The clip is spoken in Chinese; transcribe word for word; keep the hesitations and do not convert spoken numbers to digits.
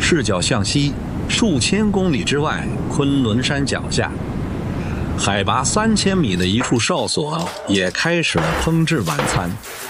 视角向西，数千公里之外，昆仑山脚下，海拔三千米的一处哨所也开始了烹制晚餐。